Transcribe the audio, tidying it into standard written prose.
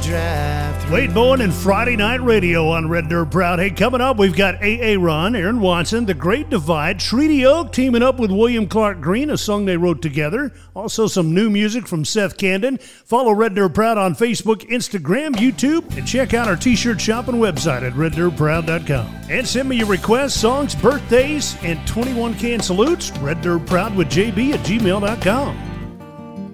drive-thru. Wade Bowen and Friday Night Radio on Red Dirt Proud. Hey, coming up, we've got A.A. Ron, Aaron Watson, The Great Divide, Treaty Oak teaming up with William Clark Green, a song they wrote together. Also some new music from Seth Candon. Follow Red Dirt Proud on Facebook, Instagram, YouTube, and check out our t-shirt shop and website at reddirtproud.com. And send me your requests, songs, birthdays, and 21 can salutes, reddirtproudwithjb@gmail.com.